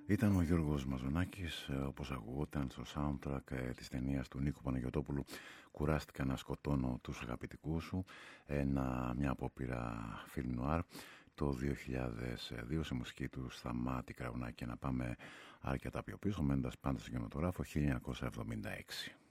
Ήταν ο Γιώργος Μαζονάκης, όπως ακουγόταν στο soundtrack της ταινίας του Νίκου Παναγιωτόπουλου «Κουράστηκα να σκοτώνω τους αγαπητικούς σου», μια απόπειρα film noir το 2002 σε μουσική του Σταμάτη Κραουνάκη. Να πάμε αρκετά πιο πίσω, μένοντας πάντα στον κινηματογράφο, 1976.